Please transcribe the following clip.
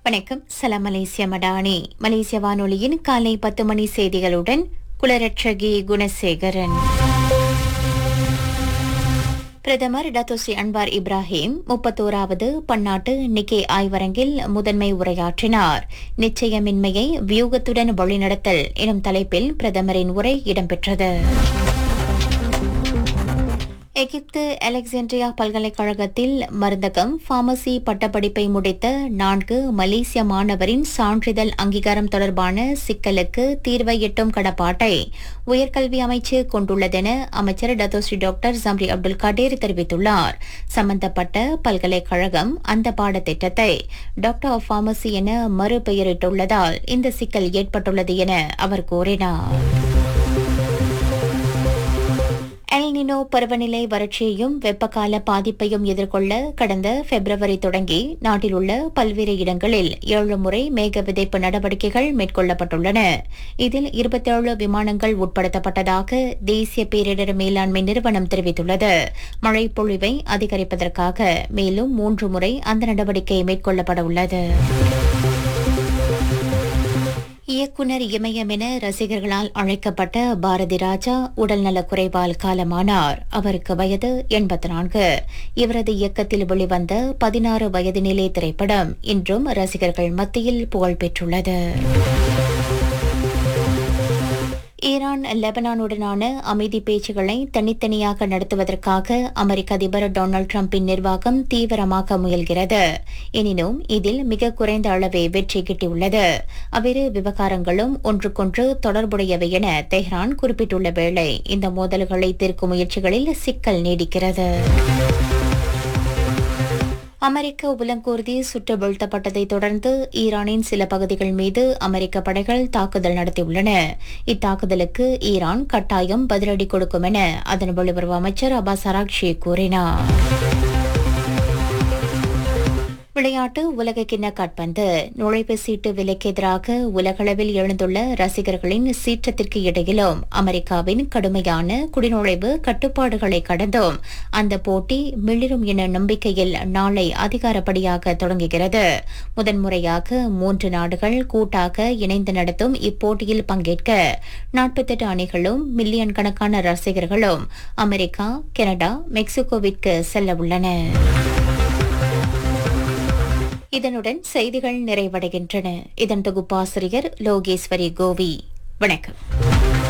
வணக்கம். சலாம் மலேசிய மடானி. மலேசிய வானொலியின் காலை 10 மணி செய்திகளுடன் குலரட்சகி குணசேகரன். பிரதமர் டத்தோஸ்ரீ அன்வார் இப்ராஹிம் 31வது பன்னாட்டு நிக்கே ஆய்வரங்கில் முதன்மை உரையாற்றினார். நிச்சயமின்மையை வியூகத்துடன் வழிநடத்தல் எனும் தலைப்பில் பிரதமரின் உரை இடம்பெற்றது. எகிப்து அலெக்சாண்ட்ரியா பல்கலைக்கழகத்தில் மருந்தகம் பார்மசி பட்டப்படிப்பை முடித்த 4 மலேசிய மாணவரின் சான்றிதழ் அங்கீகாரம் தொடர்பான சிக்கலுக்கு தீர்வை எட்டும் கடப்பாட்டை உயர்கல்வி அமைச்சு கொண்டுள்ளதென அமைச்சர் டத்தோஸ்ரீ டாக்டர் ஜம்ரி அப்துல் காடீர் தெரிவித்துள்ளார். சம்பந்தப்பட்ட பல்கலைக்கழகம் அந்த பாடத்திட்டத்தை டாக்டர் ஆஃப் பார்மசி என மறுபெயரிட்டுள்ளதால் இந்த சிக்கல் ஏற்பட்டுள்ளது என அவர் கூறினார். எல் நினோ பருவநிலை வறட்சியையும் வெப்பகால பாதிப்பையும் எதிர்கொள்ள கடந்த பிப்ரவரி தொடங்கி நாட்டில் உள்ள பல்வேறு இடங்களில் 7 முறை மேக விதைப்பு நடவடிக்கைகள் மேற்கொள்ளப்பட்டுள்ளன. இதில் 27 விமானங்கள் உட்படுத்தப்பட்டதாக தேசிய பேரிடர் மேலாண்மை நிறுவனம் தெரிவித்துள்ளது. மழைப்பொழிவை அதிகரிப்பதற்காக மேலும் 3 முறை அந்த நடவடிக்கை மேற்கொள்ளப்பட உள்ளது. இயக்குனர் இமயம் என ரசிகர்களால் அழைக்கப்பட்ட பாரதி ராஜா உடல்நலக் குறைவால் காலமானார். அவருக்கு வயது 84. இவரது இயக்கத்தில் வெளிவந்த 16 வயது நிலை திரைப்படம் இன்றும் ரசிகர்கள் மத்தியில் புகழ் பெற்றுள்ளது. ஈரான் லெபனானுடனான அமைதி பேச்சுக்களை தனித்தனியாக நடத்துவதற்காக அமெரிக்க அதிபர் டொனால்டு டிரம்பின் நிர்வாகம் தீவிரமாக முயல்கிறது. எனினும் இதில் மிக குறைந்த அளவே வெற்றி கிட்டியுள்ளது. அவ்விரு விவகாரங்களும் ஒன்றுக்கொன்று தொடர்புடையவை என தெஹ்ரான் குறிப்பிட்டுள்ள வேளை இந்த மோதல்களை தீர்க்கும் முயற்சிகளில் சிக்கல் நீடிக்கிறது. அமெரிக்க உலங்கூர்தி சுட்டு வீழ்த்தப்பட்டதை தொடர்ந்து ஈரானின் சில பகுதிகள் மீது அமெரிக்க படைகள் தாக்குதல் நடத்தியுள்ளன. இத்தாக்குதலுக்கு ஈரான் கட்டாயம் பதிலடி கொடுக்கும் என அதன் வெளியுறவு அமைச்சர் அப்பாஸ் அராக்ஷி கூறினார். விளையாட்டு உலகக்கிண்ண காற்பந்து நுழைவு சீட்டு விலைக்கு எதிராக உலகளவில் எழுந்துள்ள ரசிகர்களின் சீற்றத்திற்கு இடையிலும் அமெரிக்காவின் கடுமையான குடிநுழைவு கட்டுப்பாடுகளை கடந்தும் அந்த போட்டி மிளிரும் என நம்பிக்கையில் நாளை அதிகாரப்படியாக தொடங்குகிறது. முதன்முறையாக 3 நாடுகள் கூட்டாக இணைந்து நடத்தும் இப்போட்டியில் பங்கேற்க 48 அணிகளும் மில்லியன் கணக்கான ரசிகர்களும் அமெரிக்கா, கனடா, மெக்சிகோவிற்கு செல்ல உள்ளன. இதனுடன் செய்திகள் நிறைவடைகின்றன. இதன் தொகுப்பாசிரியர் லோகேஸ்வரி கோவி. வணக்கம்.